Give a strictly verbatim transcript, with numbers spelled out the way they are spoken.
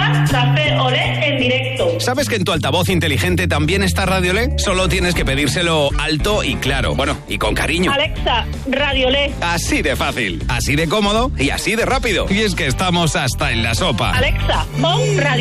escuchar Café Olé en directo. ¿Sabes que en tu altavoz inteligente también está Radio Olé? Solo tienes que pedírselo alto y claro. Bueno, y con cariño. Alexa, Radio Olé. Así de fácil, así de cómodo y así de rápido. Y es que estamos hasta en la sopa. Alexa, pon Radio